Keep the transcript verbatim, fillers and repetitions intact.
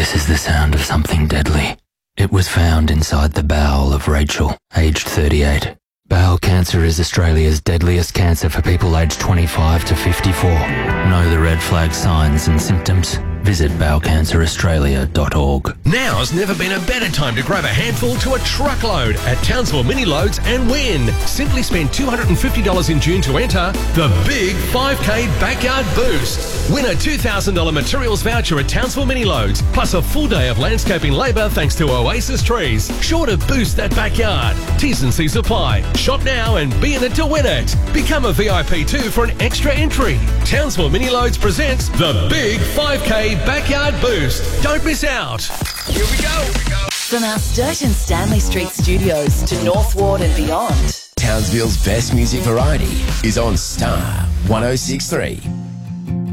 This is the sound of something deadly. It was found inside the bowel of Rachel, aged thirty-eight. Bowel cancer is Australia's deadliest cancer for people aged twenty-five to fifty-four. Know the red flag signs and symptoms? Visit bowel cancer australia dot org. Now's never been a better time to grab a handful to a truckload at Townsville Mini Loads and win. Simply spend two hundred fifty dollars in June to enter the Big five K Backyard Boost. Win a two thousand dollars materials voucher at Townsville Mini Loads, plus a full day of landscaping labour thanks to Oasis Trees. Sure to boost that backyard. T's and C's apply. Shop now and be in it to win it. Become a V I P too for an extra entry. Townsville Mini Loads presents the Big five K Backyard Boost. Don't miss out. Here we go. Here we go. From our Sturt and Stanley Street studios to North Ward and beyond, Townsville's best music variety is on Star one oh six point three.